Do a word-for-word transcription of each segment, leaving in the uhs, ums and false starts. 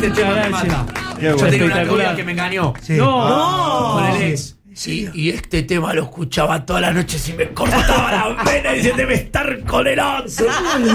este tema me mata. Yo tenía una novia que me engañó. Sí. No, no, con el ex. Sí, y, y este tema lo escuchaba toda la noche y me cortaba la vena y se debe estar con el once.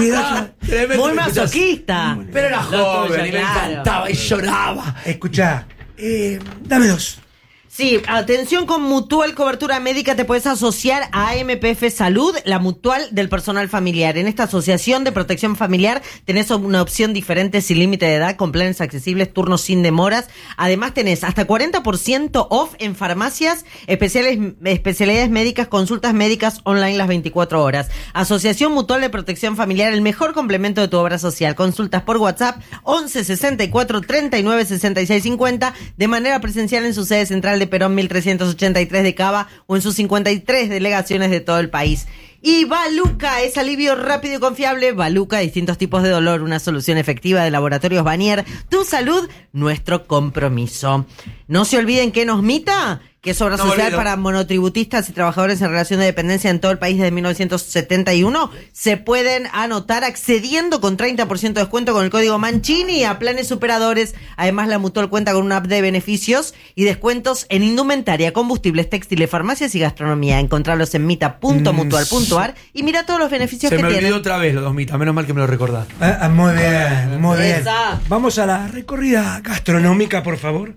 Muy masoquista. Pero era joven y me claro. encantaba y lloraba. Escuchá, eh, dame dos. Sí, atención, con Mutual Cobertura Médica te puedes asociar a A M P F Salud, la mutual del personal familiar. En esta asociación de protección familiar tenés una opción diferente sin límite de edad, con planes accesibles, turnos sin demoras. Además tenés hasta cuarenta por ciento off en farmacias, especiales, especialidades médicas, consultas médicas online las veinticuatro horas. Asociación Mutual de Protección Familiar, el mejor complemento de tu obra social. Consultas por WhatsApp once sesenta y cuatro treinta y nueve sesenta y seis cincuenta, de manera presencial en su sede central de Perón mil trescientos ochenta y tres de Cava o en sus cincuenta y tres delegaciones de todo el país. Y Baluca es alivio rápido y confiable. Baluca, distintos tipos de dolor, una solución efectiva de Laboratorios Vanier. Tu salud, nuestro compromiso. No se olviden que nos mita, que es obra no social olvido. para monotributistas y trabajadores en relación de dependencia en todo el país desde mil novecientos setenta y uno. Se pueden anotar accediendo con treinta por ciento de descuento con el código Mancini a planes superadores. Además, la Mutual cuenta con una app de beneficios y descuentos en indumentaria, combustibles, textiles, farmacias y gastronomía. Encontrarlos en mita punto mutual punto ar y mira todos los beneficios Se que me olvidó tienen. otra vez los dos mitas, menos mal que me lo recordás. Ah, ah, muy bien, muy bien. Esa. Vamos a la recorrida gastronómica, por favor.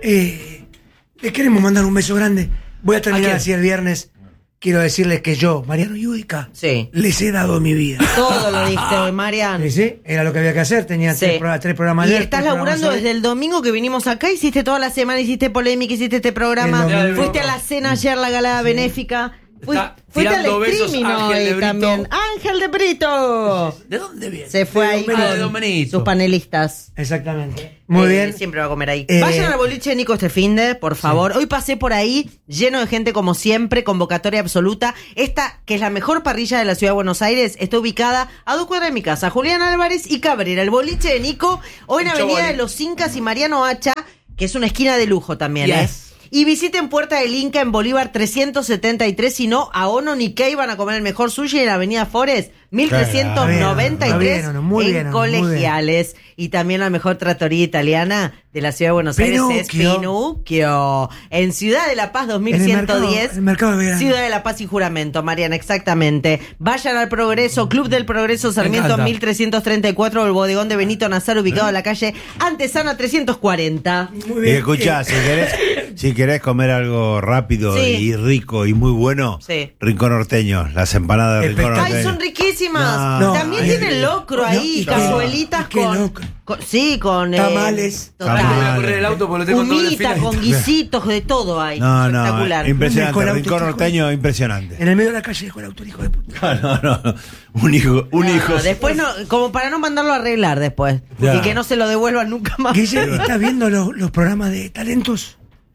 Eh, les queremos mandar un beso grande. Voy a ¿A terminar quién? así el viernes. Quiero decirles que yo, Mariano Yudica, Sí. les he dado mi vida. Todo lo diste hoy, Marian. ¿Sí, sí? Era lo que había que hacer. Tenía Sí. tres, pro- tres programas Y ayer, estás tres programas laburando hoy. desde el domingo que vinimos acá, hiciste toda la semana, hiciste polémica, hiciste este programa, El domingo. fuiste a la cena ayer, la gala benéfica, Fui, Está fuiste al tirando besos, streaming Ángel de hoy Brito. también. Ángel de Brito. ¿De dónde viene? Se fue De ahí Don Benito. con De Don Benito. sus panelistas. Exactamente. Muy Eh, bien. Siempre va a comer ahí. Eh, Vayan al boliche de Nico este finde, por favor. Hoy pasé por ahí, lleno de gente como siempre, convocatoria absoluta. Esta, que es la mejor parrilla de la ciudad de Buenos Aires, está ubicada a dos cuadras de mi casa. Julián Álvarez y Cabrera. El boliche de Nico, hoy en Mucho Avenida boli. de los Incas y Mariano Hacha, que es una esquina de lujo también, Yes. ¿eh? Y visiten Puerta del Inca en Bolívar trescientos setenta y tres, si no, a Ono ni Kei van a comer el mejor sushi en Avenida Forest mil trescientos noventa y tres Está bien, muy en bien, muy bien. Colegiales. Y también la mejor trattoria italiana de la ciudad de Buenos Aires es Pinocchio. Pinocchio. En Ciudad de la Paz dos mil En el ciento mercado- diez. el mercado de Belgrano. Ciudad de la Paz y Juramento, Mariana, exactamente. Vayan al Progreso, Club del Progreso, Sarmiento encanta. mil trescientos treinta y cuatro, el bodegón de Benito Nazar, ubicado en la calle Antesana trescientos cuarenta. Muy Y bien. escuchá, Eh, si querés, si querés comer algo rápido Sí. y rico y muy bueno, Sí. Rincón Norteño, las empanadas de Rincón Espectacular. Ay, Norteño. son riquísimas. No, También ay, tienen locro no, ahí, y qué- cazuelitas y qué con, locro. con- Sí, con. eh, Tamales. total. Ahora me voy a correr el auto porque lo tengo todo el Humita, desfile. con guisitos, de todo hay. No, no, Espectacular. impresionante. Mejor Rincón auto, Norteño, impresionante. En el medio de la calle dejó el auto, el hijo de puta. No, no, no. Un hijo, un No, hijo. después no, como para no mandarlo a arreglar después. Ya. Y que no se lo devuelvan nunca más. Guille, ¿estás viendo los, los programas de talentos?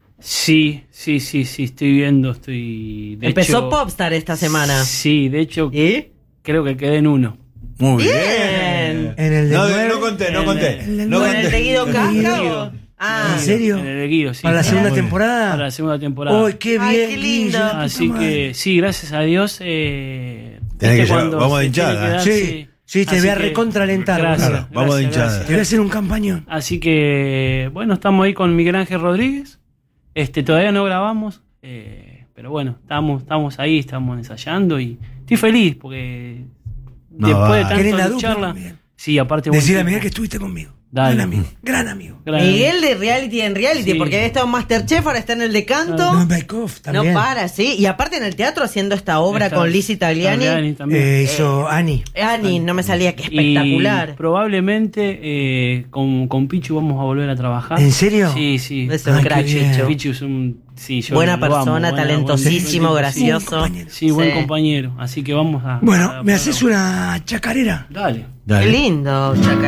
Sí, sí, sí, sí, estoy viendo, estoy... De Empezó hecho, Popstar esta semana. Sí, de hecho, ¿Y? creo que quedé en uno. Muy Bien. bien. En el de No, nueve. no conté, no conté. En el No ¿Con nueve. el de Guido conté. Casca? Guido. o- Ah, ¿En serio? En el de Guido, sí. ¿Para la segunda Muy bien. temporada? Para la segunda temporada. ¡Uy, qué bien! Ay, qué lindo. Guille, la puta Así madre. que sí, gracias a Dios. Eh, Tenés viste que cuando llevar- vamos de se tiene hinchada, que dar, Sí, sí, te Así voy a que- recontralentar. Gracias, Claro, vamos de gracias, hinchada. gracias. Te voy a hacer un campañón. Así que, bueno, estamos ahí con Miguel Ángel Rodríguez. Este, todavía no grabamos, eh, pero bueno, estamos, estamos ahí, estamos ensayando y estoy feliz porque No, después de va. tanto Qué linda dupla, lucharla, Miguel. sí, aparte buen Decirle a tipo. Miguel que estuviste conmigo. Dale. Gran amigo. Gran amigo. Gran- Miguel de reality en reality, Sí. porque había estado en Masterchef, ahora está en el de canto. No, Bake Off No también. para, sí. Y aparte en el teatro haciendo esta obra Está- con Lizzie Tagliani. Tagliani también. Eh, hizo Ani. Ani, no me salía, que Y espectacular. probablemente eh, con, con Pichu vamos a volver a trabajar. ¿En serio? Sí, sí. Es un Ay, crack, qué bien. Chicho. Pichu es un... Sí, yo Buena lo amo, persona, buena- talentosísimo, buen- gracioso. Buen compañero. Sí, buen Sí. compañero. Así que vamos a... Bueno, a- ¿me haces una chacarera? Dale. Qué Dale. lindo, Chaca.